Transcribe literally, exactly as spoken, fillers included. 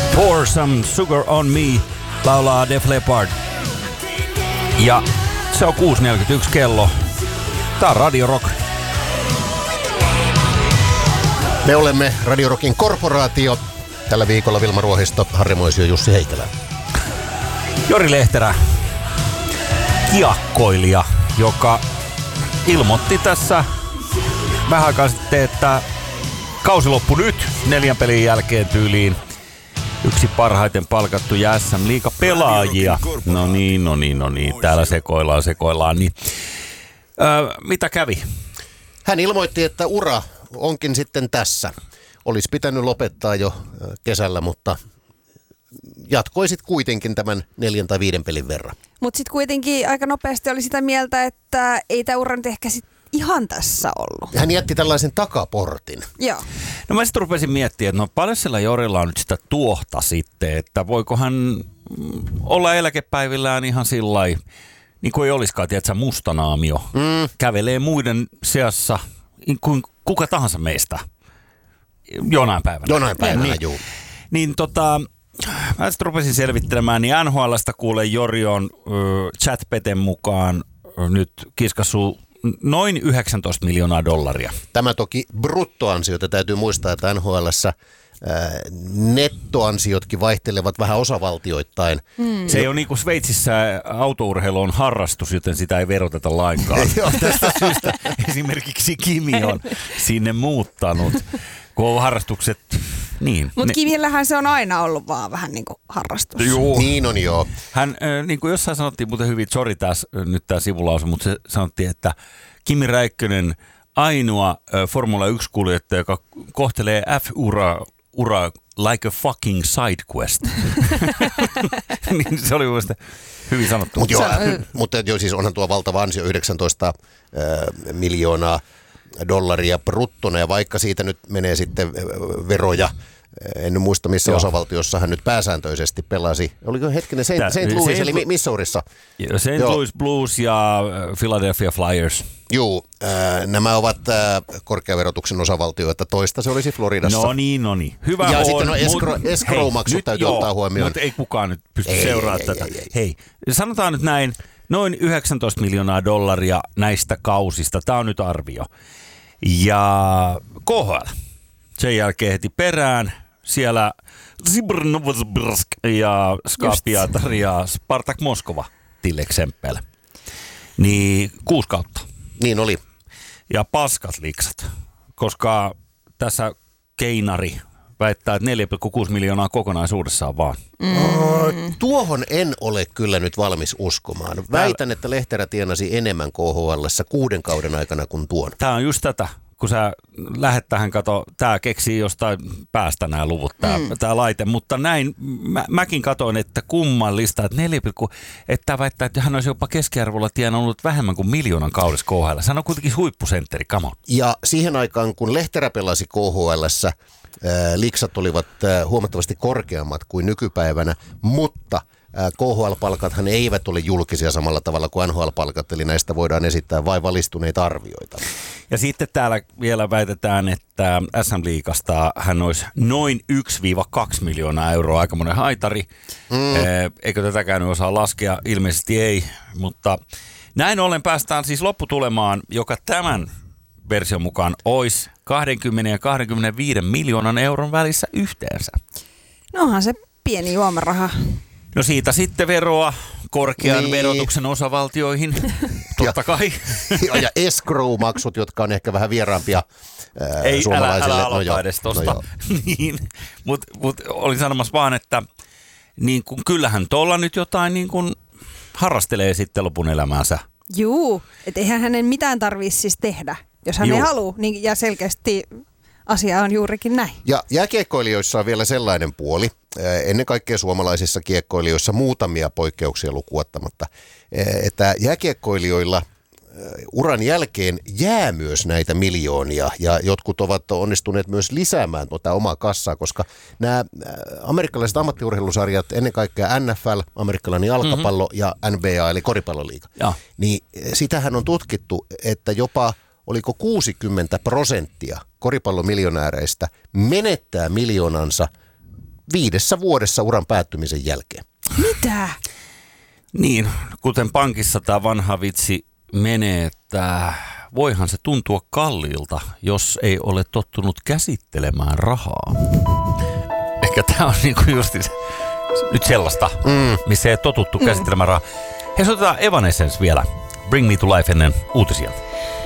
Pour Some Sugar on Me laulaa Def Leppard. Ja se on kuusi neljäkymmentäyksi kello. Tää on Radio Rock. Me olemme Radio Rockin korporaatio. Tällä viikolla Vilma Ruohisto, Harri Moisio, Jussi Heikelä. Jori Lehterä, kiekkoilija, joka ilmoitti tässä vähän aikaa sitten, että kausi loppui nyt neljän pelin jälkeen tyyliin. Yksi parhaiten palkattu ja S M-liiga pelaajia. No niin, no niin, no niin. Täällä sekoillaan, sekoillaan. Niin. Öö, mitä kävi? Hän ilmoitti, että ura onkin sitten tässä. Olisi pitänyt lopettaa jo kesällä, mutta jatkoisit kuitenkin tämän neljän tai viiden pelin verran. Mutta sitten kuitenkin aika nopeasti oli sitä mieltä, että ei tämä ura nyt ehkä sit ihan tässä ollut. Hän jätti tällaisen takaportin. Joo. No mä sitten rupesin miettimään, että no paljon sillä Jorilla on nyt sitä tuohta sitten, että voiko hän olla eläkepäivillään ihan sillai, niin kuin ei olisikaan, tiedätkö, mustanaamio. Mm. Kävelee muiden seassa kuin kuka tahansa meistä. Jonain päivänä. Jonain päivänä, niin, juu. Niin tota, mä sitten rupesin selvittelemään, niin N H L:stä kuulee Jori on äh, chat-peten mukaan äh, nyt kiskassuu noin yhdeksäntoista miljoonaa dollaria. Tämä toki bruttoansiota. Täytyy muistaa, että N H L:ssä ää, nettoansiotkin vaihtelevat vähän osavaltioittain. Hmm. Se ei ole niin kuin Sveitsissä autourheilu on harrastus, joten sitä ei veroteta lainkaan. Tästä syystä esimerkiksi Kimi on sinne muuttanut, kun on harrastukset. Niin. Mutta Kimillähän se on aina ollut vaan vähän niin kuin harrastus. Joo. Niin on joo. Hän, niin kuin jossain sanottiin muuten hyvin, sori tässä nyt tämä sivulause, mutta se sanottiin, että Kimi Räikkönen ainoa Formula yksi-kuljettaja, joka kohtelee F-uraa ura like a fucking side quest. Niin se oli mielestäni hyvin sanottu. Mutta joo, mutta jo, siis onhan tuo valtava ansio yhdeksäntoista äh, miljoonaa dollaria bruttona, ja vaikka siitä nyt menee sitten veroja, en nyt muista missä Joo. osavaltiossa hän nyt pääsääntöisesti pelasi. Oliko hetkinen Saint, Saint Louis, Saint, eli Missourissa? Saint Louis Blues ja Philadelphia Flyers. Joo, äh, nämä ovat äh, korkeaverotuksen osavaltioita. Toista se olisi Floridassa. No niin, no niin. Hyvä ja on. sitten no escrow-maksut täytyy joo, ottaa huomioon. Mutta ei kukaan nyt pysty ei, seuraamaan ei, tätä. Ei, ei, ei. Hei, sanotaan nyt näin, noin yhdeksäntoista miljoonaa dollaria näistä kausista. Tämä on nyt arvio. Ja K H L. Sen jälkeen heti perään. Siellä Zbrnovsbrsk ja Skapiatar ja Spartak Moskova till exempel. Niin kuusi kautta. Niin oli. Ja paskat liksat, koska tässä Keinari väittää, että neljä pilkku kuusi miljoonaa kokonaisuudessaan vaan. Mm. Tuohon en ole kyllä nyt valmis uskomaan. Väitän, että Lehterä tienasi enemmän K H L:ssä kuuden kauden aikana kuin tuon. Tämä on just tätä, kun sä lähet tähän, kato, tää keksii jostain päästä nämä luvut, tää, mm. tää laite. Mutta näin, mä, mäkin katoin, että kummallista, että neljä, että väittää, että hän olisi jopa keskiarvolla tienannut vähemmän kuin miljoonan kaudessa K H L. Hän on kuitenkin huippusentteri, come on. Ja siihen aikaan, kun Lehterä pelasi K H L:ssä, liksat olivat huomattavasti korkeammat kuin nykypäivänä, mutta K H L-palkathan eivät ole julkisia samalla tavalla kuin N H L-palkat, eli näistä voidaan esittää vain valistuneita arvioita. Ja sitten täällä vielä väitetään, että S M-liigasta hän olisi noin yksi kaksi miljoonaa euroa, aika monen haitari. Mm. Eikö tätäkään osaa laskea? Ilmeisesti ei, mutta näin ollen päästään siis lopputulemaan, joka tämän version mukaan olisi kaksikymmentä ja kaksikymmentäviisi miljoonan euron välissä yhteensä. No onhan se pieni juomaraha. No siitä sitten veroa korkean niin. verotuksen osavaltioihin, totta kai. Ja, ja escrow-maksut, jotka on ehkä vähän vieraampia ää, Ei, suomalaisille. älä, älä no aloita edes tosta. No niin, mutta mut, olin sanomassa vaan, että niin kun, kyllähän tuolla nyt jotain niin kun harrastelee sitten lopun elämäänsä. Juu, että eihän hänen mitään tarvitsisi siis tehdä, jos hän Juu. ei halua, niin, ja selkeästi asia on juurikin näin. Ja jääkiekkoilijoissa on vielä sellainen puoli, ennen kaikkea suomalaisissa kiekkoilijoissa muutamia poikkeuksia lukuottamatta, että jääkiekkoilijoilla uran jälkeen jää myös näitä miljoonia, ja jotkut ovat onnistuneet myös lisäämään tuota omaa kassaa, koska nämä amerikkalaiset ammattiurheilusarjat, ennen kaikkea N F L, amerikkalainen jalkapallo mm-hmm. ja N B A eli koripalloliiga, ja. niin sitähän on tutkittu, että jopa oliko kuusikymmentä prosenttia koripallomiljonääreistä menettää miljoonansa viidessä vuodessa uran päättymisen jälkeen. Mitä? Niin, kuten pankissa tämä vanha vitsi menee, että voihan se tuntua kalliilta, jos ei ole tottunut käsittelemään rahaa. Ehkä tämä on niinku just nyt sellaista, mm. missä ei totuttu käsittelemään rahaa. Hei, soitetaan Evanescence vielä. Bring Me to Life ennen uutisia.